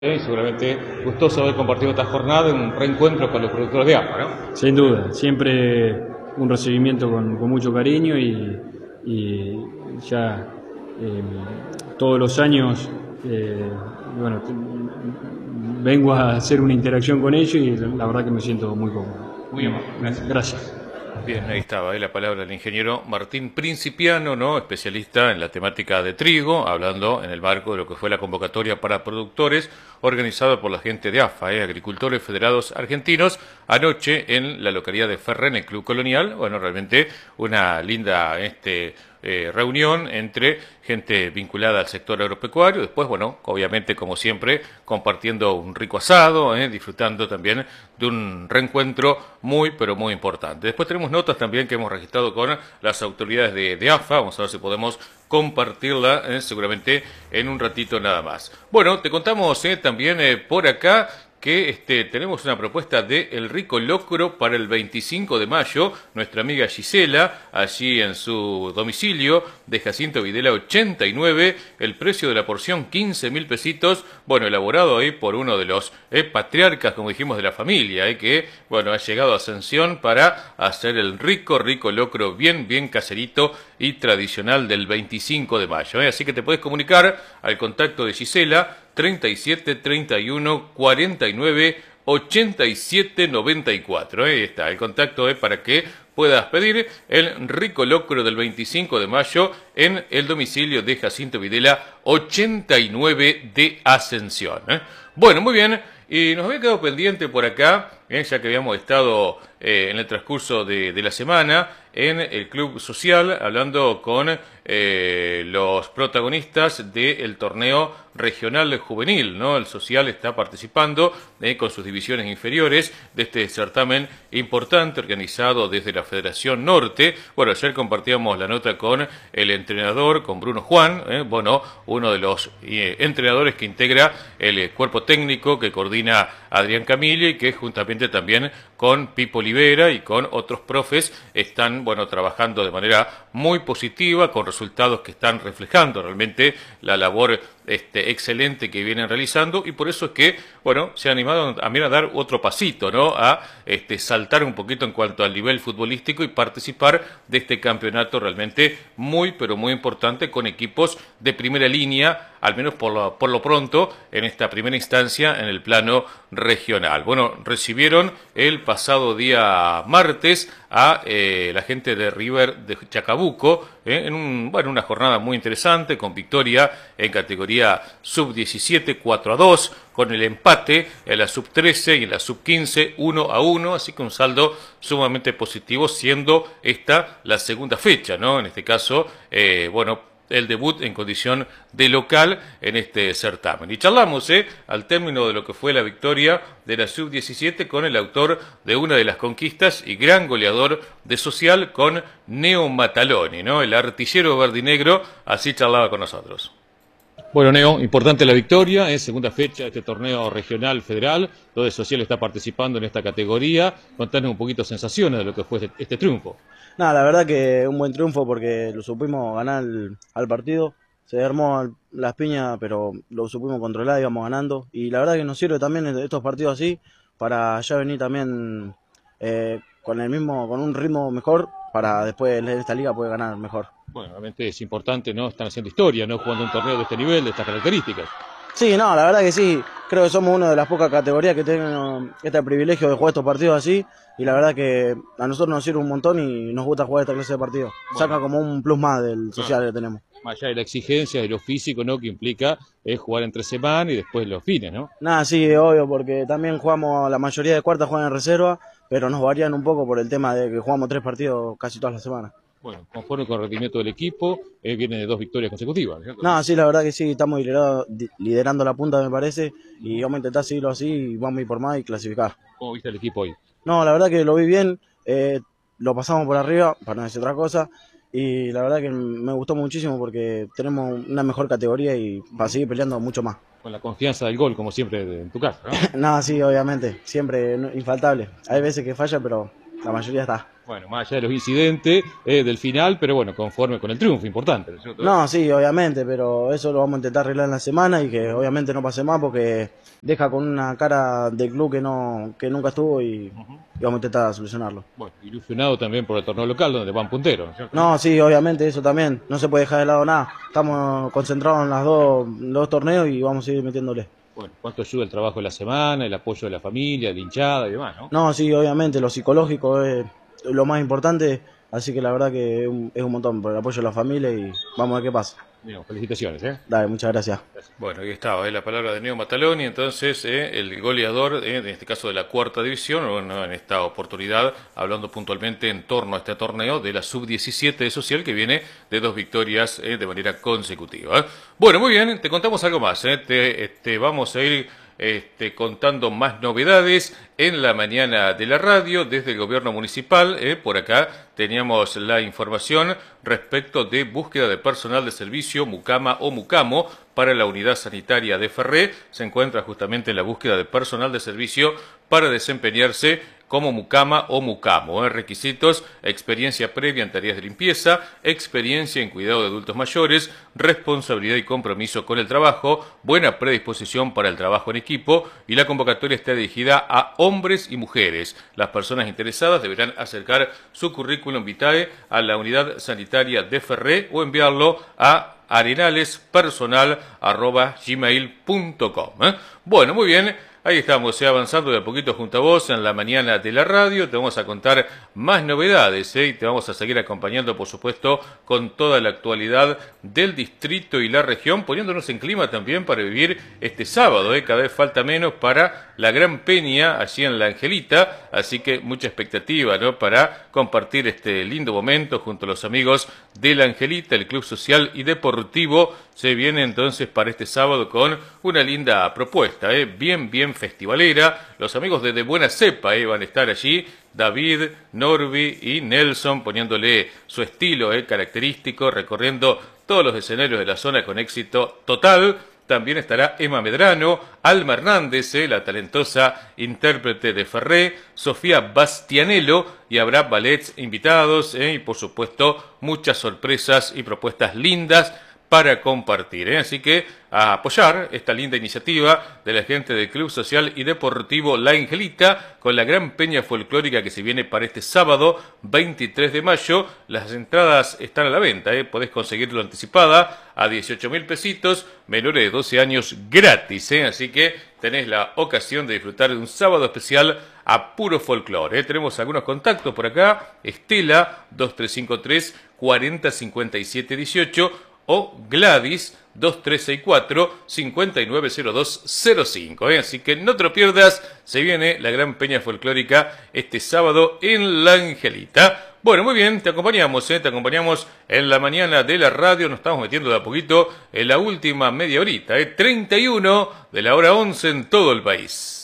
Seguramente gustoso haber compartido esta jornada en un reencuentro con los productores de AFA, ¿no? Sin duda, siempre un recibimiento con mucho cariño y ya todos los años bueno, vengo a hacer una interacción con ellos y la verdad que me siento muy cómodo. Muy amable, gracias. Gracias. Bien, ahí estaba la palabra del ingeniero Martín Principiano, ¿no? Especialista en la temática de trigo, hablando en el marco de lo que fue la convocatoria para productores organizada por la gente de AFA, Agricultores Federados Argentinos, anoche en la localidad de Ferrer, en el Club Colonial. Bueno, realmente una linda reunión entre gente vinculada al sector agropecuario. Después, bueno, obviamente, como siempre, compartiendo un rico asado, disfrutando también de un reencuentro muy, pero muy importante. Después tenemos notas también que hemos registrado con las autoridades de AFA. Vamos a ver si podemos compartirla seguramente en un ratito nada más. Bueno, te contamos también por acá que tenemos una propuesta de El Rico Locro para el 25 de mayo. Nuestra amiga Gisela, allí en su domicilio de Jacinto Videla 89, el precio de la porción 15.000 pesitos, bueno, elaborado ahí por uno de los patriarcas, como dijimos, de la familia, que, bueno, ha llegado a Ascensión para hacer el rico locro bien caserito y tradicional del 25 de mayo. Así que te puedes comunicar al contacto de Gisela, 37 31 49 87 94. Ahí está el contacto para que puedas pedir el rico locro del 25 de mayo en el domicilio de Jacinto Videla 89 de Ascensión. Bueno, muy bien. Y nos había quedado pendiente por acá, ya que habíamos estado en el transcurso de la semana en el Club Social, hablando con los protagonistas del torneo regional juvenil, ¿no? El Social está participando con sus divisiones inferiores de este certamen importante organizado desde la Federación Norte. Bueno, ayer compartíamos la nota con el entrenador, con Bruno Juan, bueno, uno de los entrenadores que integra el cuerpo técnico que coordina Adrián Camille y que juntamente también con Pipo Olivera y con otros profes están, bueno, trabajando de manera muy positiva, con resultados que están reflejando realmente la labor excelente que vienen realizando, y por eso es que, bueno, se han animado a dar otro pasito, ¿no? A saltar un poquito en cuanto al nivel futbolístico y participar de este campeonato realmente muy, pero muy importante, con equipos de primera línea, al menos por lo pronto, en esta primera instancia en el plano regional. Bueno, recibieron el pasado día martes a la gente de River de Chacabuco en una jornada muy interesante, con victoria en categoría sub-17 4-2, con el empate en la sub-13 y en la sub-15 1-1, así que un saldo sumamente positivo, siendo esta la segunda fecha, ¿no? En este caso, el debut en condición de local en este certamen. Y charlamos al término de lo que fue la victoria de la sub-17 con el autor de una de las conquistas y gran goleador de Social, con Neo Mataloni, ¿no? El artillero verdinegro, así charlaba con nosotros. Bueno, Neo, importante la victoria, es segunda fecha de este torneo regional federal, donde Social está participando en esta categoría. Contanos un poquito sensaciones de lo que fue este triunfo. Nada, la verdad que un buen triunfo porque lo supimos ganar al partido. Se armó las piñas, pero lo supimos controlar, íbamos ganando. Y la verdad que nos sirve también estos partidos así para ya venir también con un ritmo mejor, para después en esta liga poder ganar mejor. Bueno, realmente es importante, ¿no? Están haciendo historia, ¿no? Jugando un torneo de este nivel, de estas características. Sí, no, la verdad que sí. Creo que somos una de las pocas categorías que tienen este privilegio de jugar estos partidos así. Y la verdad que a nosotros nos sirve un montón y nos gusta jugar esta clase de partidos. Bueno, saca como un plus más del social que tenemos. Más allá de la exigencia, de lo físico, ¿no? Que implica jugar entre semana y después los fines, ¿no? Nada, sí, obvio, porque también jugamos, la mayoría de cuartas juegan en reserva, pero nos varían un poco por el tema de que jugamos 3 partidos casi todas las semanas. Bueno, conforme con el rendimiento del equipo, viene de 2 victorias consecutivas, ¿cierto? No, sí, la verdad que sí, estamos liderando la punta, me parece, y vamos a intentar seguirlo así y vamos a ir por más y clasificar. ¿Cómo viste el equipo hoy? No, la verdad que lo vi bien, lo pasamos por arriba, para no decir otra cosa, y la verdad que me gustó muchísimo porque tenemos una mejor categoría y para seguir peleando mucho más. Con la confianza del gol, como siempre, en tu casa, ¿no? No, sí, obviamente, siempre infaltable. Hay veces que falla, pero la mayoría está. Bueno, más allá de los incidentes del final, pero bueno, conforme con el triunfo, importante, ¿no es cierto? No, sí, obviamente, pero eso lo vamos a intentar arreglar en la semana y que obviamente no pase más porque deja con una cara del club que nunca estuvo y vamos a intentar solucionarlo. Bueno, ilusionado también por el torneo local donde van punteros, ¿no es cierto? No, sí, obviamente, eso también. No se puede dejar de lado nada. Estamos concentrados en los dos torneos y vamos a ir metiéndole. Bueno, ¿cuánto ayuda el trabajo de la semana, el apoyo de la familia, de la hinchada y demás, no? No, sí, obviamente, lo psicológico es lo más importante, así que la verdad que es un montón por el apoyo de la familia y vamos a ver qué pasa. Bien, felicitaciones, ¿eh? Dale, muchas gracias. Bueno, ahí estaba la palabra de Neo Mataloni, entonces el goleador, en este caso de la cuarta división, bueno, en esta oportunidad, hablando puntualmente en torno a este torneo de la sub-17 de Social, que viene de 2 victorias de manera consecutiva. Bueno, muy bien, te contamos algo más, vamos a ir contando más novedades en la mañana de la radio desde el gobierno municipal. Por acá teníamos la información respecto de búsqueda de personal de servicio Mucama o Mucamo para la unidad sanitaria de Ferré. Se encuentra justamente en la búsqueda de personal de servicio para desempeñarse como Mucama o Mucamo. Requisitos: experiencia previa en tareas de limpieza, experiencia en cuidado de adultos mayores, responsabilidad y compromiso con el trabajo, buena predisposición para el trabajo en equipo, y la convocatoria está dirigida a hombres y mujeres. Las personas interesadas deberán acercar su currículum vitae a la unidad sanitaria de Ferré o enviarlo a arenalespersonal@gmail.com. Bueno, muy bien. Ahí estamos avanzando de a poquito junto a vos en la mañana de la radio. Te vamos a contar más novedades y te vamos a seguir acompañando, por supuesto, con toda la actualidad del distrito y la región, poniéndonos en clima también para vivir este sábado. Cada vez falta menos para la Gran Peña allí en La Angelita, así que mucha expectativa, ¿no?, para compartir este lindo momento junto a los amigos de La Angelita. El Club Social y Deportivo se viene entonces para este sábado con una linda propuesta, bien festivalera. Los amigos de Buena Cepa van a estar allí, David, Norby y Nelson, poniéndole su estilo característico, recorriendo todos los escenarios de la zona con éxito total. También estará Emma Medrano, Alma Hernández, la talentosa intérprete de Ferré, Sofía Bastianello, y habrá ballets invitados y por supuesto muchas sorpresas y propuestas lindas para compartir. Así que a apoyar esta linda iniciativa de la gente del Club Social y Deportivo La Angelita con la gran peña folclórica que se viene para este sábado 23 de mayo. Las entradas están a la venta, podés conseguirlo anticipada a 18.000 pesitos, menores de 12 años gratis. Así que tenés la ocasión de disfrutar de un sábado especial a puro folclore. Tenemos algunos contactos por acá: Estela 2353 40 57 18 o Gladys 2364-590205. Así que no te lo pierdas, se viene la gran peña folclórica este sábado en La Angelita. Bueno, muy bien, te acompañamos en la mañana de la radio. Nos estamos metiendo de a poquito en la última media horita, 31 de la hora 11 en todo el país.